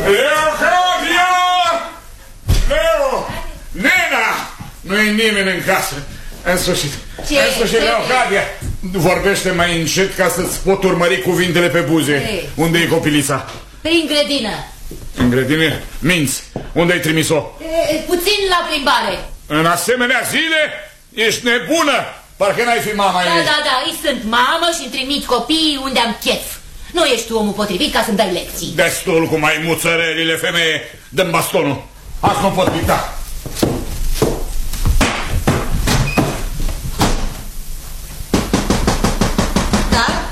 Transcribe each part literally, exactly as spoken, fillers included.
Leocadia! Leo! Nena! Nu-i nimeni în casă. În sfârșit. Ce? În sfârșit, Leocadia. Vorbește mai încet ca să-ți pot urmări cuvintele pe buze. Ei. Unde e copilița? Prin grădină. În grădină? Minți. Unde ai trimis-o? Puțin la plimbare. În asemenea zile? Ești nebună. Parcă n-ai fi mama ei. Da, da, da, îi sunt mamă și îmi trimit copiii unde am chef. Nu ești tu omul potrivit ca să-mi dai lecții. Destul cu mai muțărelile, femeie. Dă-mi bastonul. Azi nu pot picta. Da?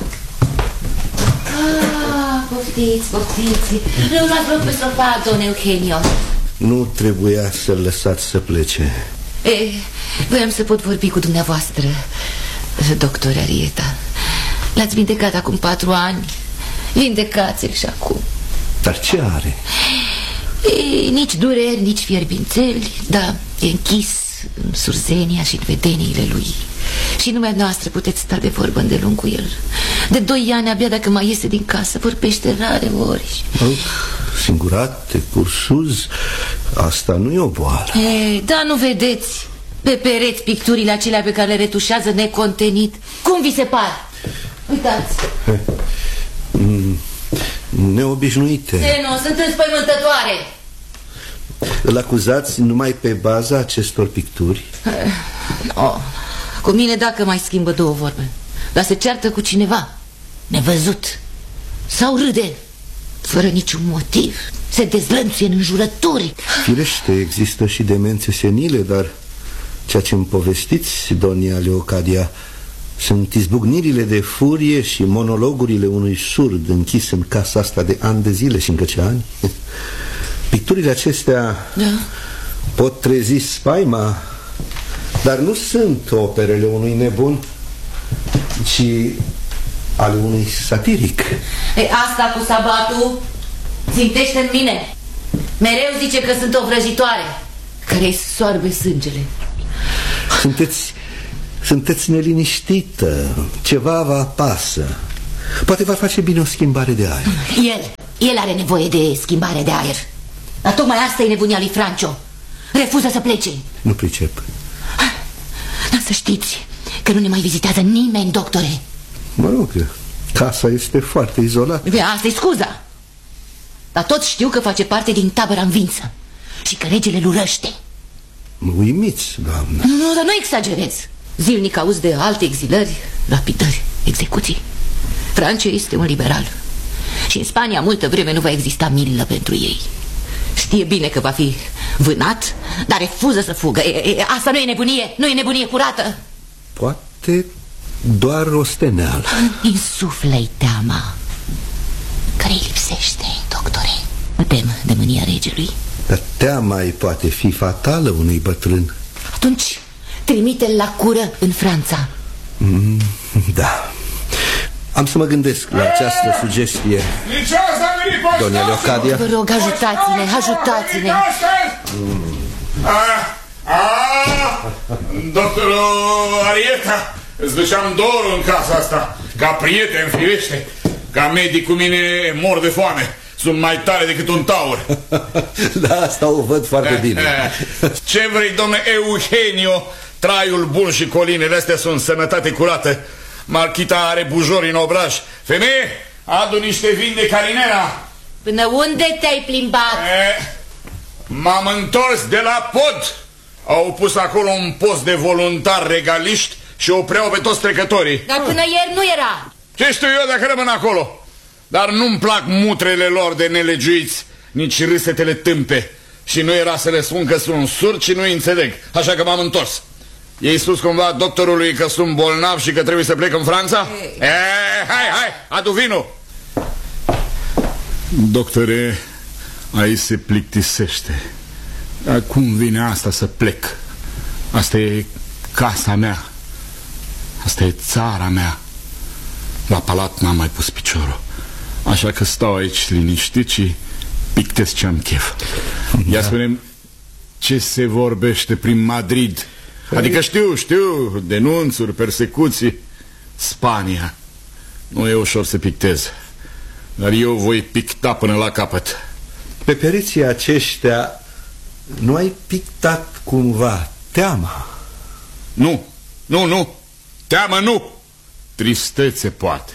Ah, poftiți, poftiți. Nu l-ați luat pe sofa, don Eugenio. Nu trebuia să-l lăsați să plece. E, voiam să pot vorbi cu dumneavoastră, doctor Arieta. L-ați vindecat acum patru ani. Vindecați-l și acum. Dar ce are? E, nici dureri, nici fierbințeli. Da, e închis în surzenia și în vedeniile lui. Și numai noastră puteți sta de vorbă îndelung cu el. De doi ani abia dacă mai iese din casă vorbește rare ori. Singurate, cursuz, asta nu e o boală. E, da, nu vedeți pe pereți picturile acelea pe care le retușează necontenit? Cum vi se par? Uitați. Neobișnuite. Se, nu, sunt înspăimântătoare. Îl acuzați numai pe baza acestor picturi? Oh, cu mine dacă mai schimbă două vorbe. Dar se ceartă cu cineva nevăzut sau râde fără niciun motiv. Se dezlănțuie în înjurături. Firește, există și demențe senile, dar ceea ce îmi povestiți, donia Leocadia, sunt izbucnirile de furie și monologurile unui surd închis în casa asta de ani de zile și încă ce ani. Picturile acestea da. pot trezi spaima, dar nu sunt operele unui nebun, ci ale unui satiric. E, asta cu sabatul țintește în mine. Mereu zice că sunt o vrăjitoare care-i soarbe sângele. Sunteți, sunteți neliniștită. Ceva vă apasă. Poate va face bine o schimbare de aer. El, el are nevoie de schimbare de aer. Dar tocmai asta e nebunia lui Francio. Refuză să plece. Nu pricep. Dar să știți că nu ne mai vizitează nimeni, doctore. Mă rog, casa este foarte izolată. Asta-i scuza. Dar toți știu că face parte din tabăra învinsă și că regele îl urăște. Mă uimiți, doamnă. Nu, dar nu exagerez. Zilnic auzi de alte exilări, lapidări, execuții. Francio este un liberal și în Spania multă vreme nu va exista milă pentru ei. Știe bine că va fi vânat, dar refuză să fugă. e, e, Asta nu e nebunie, nu e nebunie curată. Poate doar o steneală. Insuflă-i teama care-i lipsește, doctore. Mă tem de mânia regelui. Dar teama îi poate fi fatală unui bătrân. Atunci trimite-l la cură în Franța. mm, Da. Am să mă gândesc la această sugestie, doamna Leocadia. Vă rog, ajutați-ne, ajutați-ne. Doctorul Arieta, îți duceam dorul în casa asta. Ca prieten, firește. Ca medic cu mine mor de foame. Sunt mai tare decât un taur. Da, asta o văd foarte eh, bine. eh. Ce vrei, domnule Eugenio? Traiul bun și colinele astea sunt sănătate curată. Marchita are bujori în obraj. Femeie, adu niște vin de carinera. Până unde te-ai plimbat? M-am întors de la pod. Au pus acolo un post de voluntari regaliști și opreau pe toți trecătorii. Dar până ieri nu era. Ce știu eu dacă rămân acolo? Dar nu-mi plac mutrele lor de nelegiuiți, nici râsetele tâmpe. Și nu era să le spun că sunt surd și nu-i înțeleg. Așa că m-am întors. I-ai spus cumva doctorului că sunt bolnav și că trebuie să plec în Franța? E, hai, hai, adu vinul. Doctore, aici se plictisește. Dar cum vine asta să plec? Asta e casa mea. Asta e țara mea. La palat n-am mai pus piciorul. Așa că stau aici liniștit și pictez ce-am chef. Ia spune-mi, ce se vorbește prin Madrid? Adică știu, știu, denunțuri, persecuții. Spania. Nu e ușor să pictez, dar eu voi picta până la capăt. Pe pereții aceștia nu ai pictat cumva teama? Nu, nu, nu, teamă nu, tristețe poate.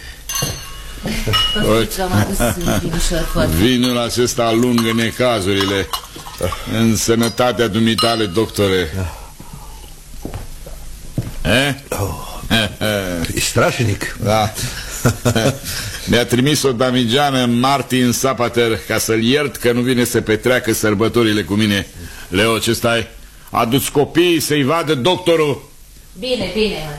Vinul acesta alungă necazurile. În sănătatea dumitale, doctore. Eh? E strașnic. Da. Mi-a trimis-o damigeană Martin Sapater ca să-l iert că nu vine să petreacă sărbătorile cu mine. Leo, ce stai? Adu-ți copiii să-i vadă doctorul. Bine, bine.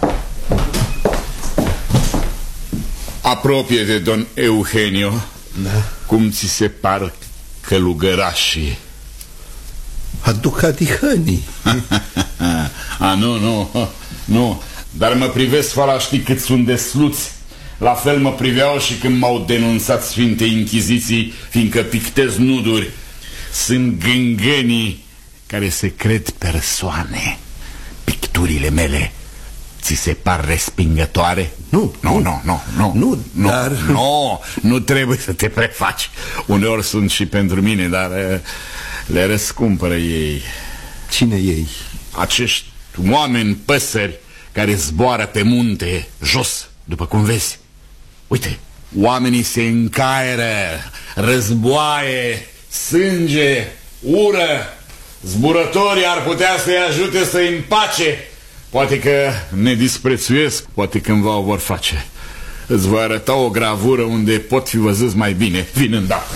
Apropie-te, don Eugenio. Da. Cum ți se par călugărașii? Aduc adihănii. A, nu, nu, nu. Dar mă privesc fără a ști cât sunt de sluți. La fel mă priveau și când m-au denunțat Sfinte Inchiziții, fiindcă pictez nuduri. Sunt gângănii care se cred persoane. Picturile mele ți se par respingătoare? Nu, nu, nu, nu, nu, nu, nu, dar... nu, nu trebuie să te prefaci. Uneori sunt și pentru mine, dar le răscumpără ei. Cine ei? Acești oameni păsări care zboară pe munte jos, după cum vezi. Uite, oamenii se încaieră, războaie, sânge, ură. Zburătorii ar putea să-i ajute să-i împace. Poate că ne disprețuiesc, poate cândva o vor face. Îți voi arăta o gravură unde pot fi văzuți mai bine. Vin îndată.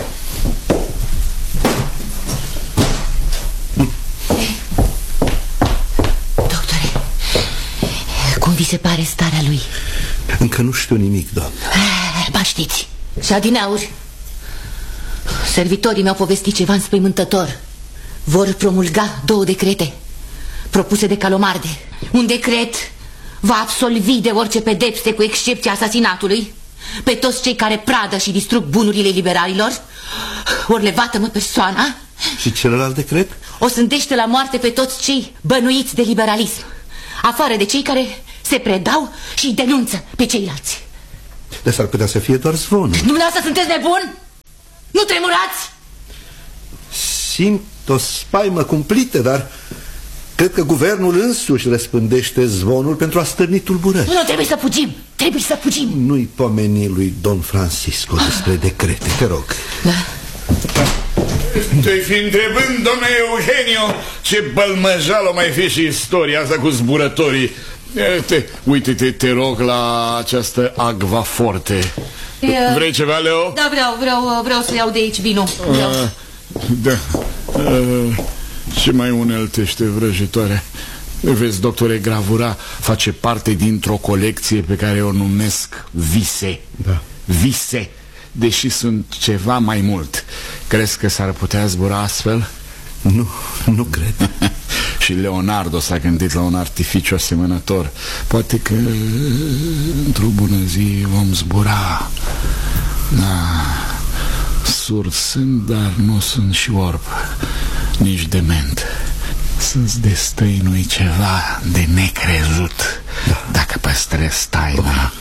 Doctore, cum vi se pare starea lui? Încă nu știu nimic, doamnă. Ba știți, și adineauri servitorii mi-au povestit ceva înspăimântător. Vor promulga două decrete propuse de Calomarde. Un decret va absolvi de orice pedepse, cu excepția asasinatului, pe toți cei care pradă și distrug bunurile liberalilor. Ori le vată-mă persoana. Și celălalt decret? O sândește la moarte pe toți cei bănuiți de liberalism, afară de cei care se predau și denunță pe ceilalți. Dar s-ar putea să fie doar zvonul. Dumneavoastră sunteți nebun? Nu tremurați? Simt o spaimă cumplită, dar cred că guvernul însuși răspândește zvonul pentru a stârni tulburări. Nu, trebuie să fugim, trebuie să fugim. Nu-i pomeni lui Don Francisco despre decrete, te rog. Da? Te-ai fi întrebând, domnule Eugenio, ce bălmăjală mai fi și istoria asta cu zburătorii. Te, uite-te, te rog, la această Agva Forte. E... Vrei ceva, Leo? Da, vreau, vreau, vreau să iau de aici vinul. uh, Da. uh, Ce mai uneltește vrăjitoare? Vezi, doctore, gravura face parte dintr-o colecție pe care o numesc vise. Da. Vise, deși sunt ceva mai mult. Crezi că s-ar putea zbura astfel? Nu, nu cred. Și Leonardo s-a gândit la un artificiu asemănător. Poate că într-o bună zi vom zbura. Da, surd sunt, dar nu sunt și orb, nici dement. Să-ți destăinui ceva de necrezut. Da. Dacă păstrezi taina.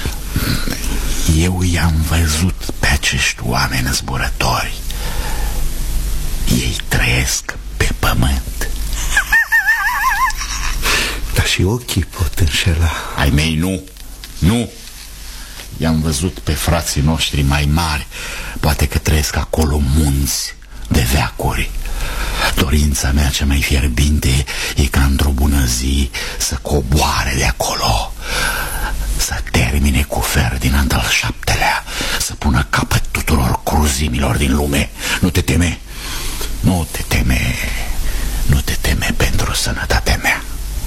Eu i-am văzut pe acești oameni zburători. Ei trăiesc pe pământ. Dar și ochii pot înșela. Ai mei nu, nu. I-am văzut pe frații noștri mai mari. Poate că trăiesc acolo munți de veacuri. Dorința mea cea mai fierbinte e ca într-o bună zi să coboare de acolo, să termine cu Ferdinand al șaptelea, să pună capăt tuturor cruzimilor din lume. Nu te teme, nu te teme, nu te teme pentru sănătatea mea.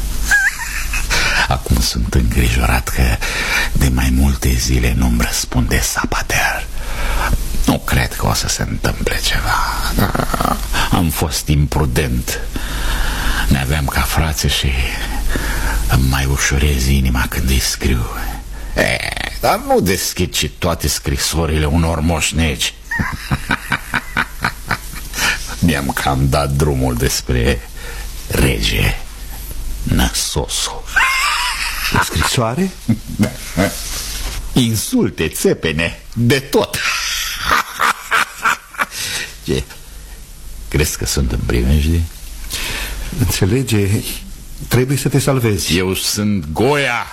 Acum sunt îngrijorat că de mai multe zile nu-mi răspunde Sapater. Nu cred că o să se întâmple ceva. Am fost imprudent. Ne aveam ca frați și îmi mai ușurez inima când îi scriu. E, dar nu deschid și toate scrisorile unor moșnegi. Mi-am cam dat drumul despre rege Năsosul. O scrisoare? Insulte, țepene, de tot. Ce? Crezi că sunt în primejdie? Înțelege, trebuie să te salvezi. Eu sunt Goia.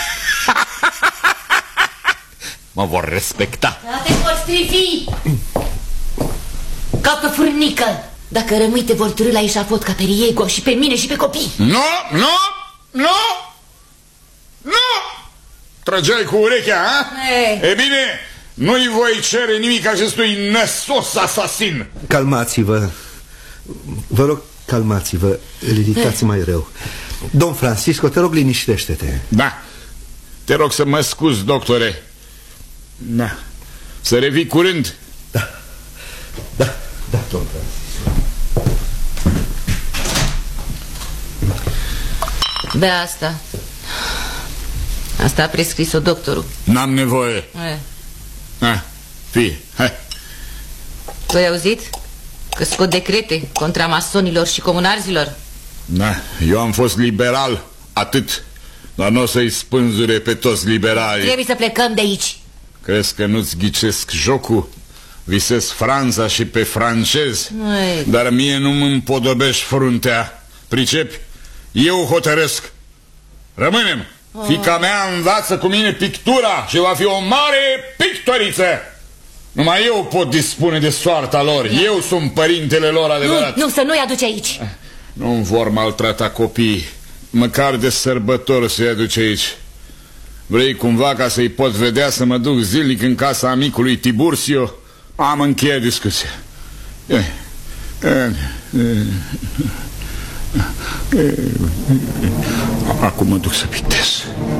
Mă vor respecta. Da, te vor strivi ca pe furnică. Dacă rămâi, te vor târî la eșafot ca pe Riego și pe mine și pe copii. Nu, nu, nu, nu. Trăgeai cu urechea, a? Ei. E bine, nu-i voi cere nimic acestui năsos asasin. Calmați-vă. Vă rog, calmați-vă. Ridicați mai rău. Domn Francisco, te rog, liniștește-te. Da, te rog să mă scuzi, doctore. Da, să revii curând. Da, da, da, domn Francisco. Bea asta. Asta a prescris-o doctorul. N-am nevoie. E. Ha, fie, hai. Tu ai auzit? Că scot decrete contra masonilor și comunarzilor. Da, eu am fost liberal, atât. Dar nu o să-i spânzure pe toți liberalii. Trebuie să plecăm de aici. Crezi că nu-ți ghicesc jocul? Visez Franța și pe francezi. Ei. Dar mie nu-mi împodobești fruntea. Pricepi? Eu hotărăsc. Rămânem. oh. Fiica mea învață cu mine pictura și va fi o mare pictoriță. Numai eu pot dispune de soarta lor. da. Eu sunt părintele lor adevărat. Nu, nu, să nu-i aduci aici. Nu vor maltrata copiii. Măcar de sărbători să-i aduce aici. Vrei cumva ca să-i pot vedea să mă duc zilnic în casa amicului Tiburcio? Am încheiat discuția. Acum mă duc să pictez.